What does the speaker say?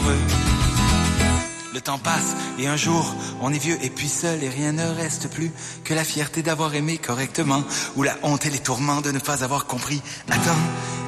heureux. Le temps passe et un jour on est vieux et puis seul et rien ne reste plus que la fierté d'avoir aimé correctement ou la honte et les tourments de ne pas avoir compris. Attends,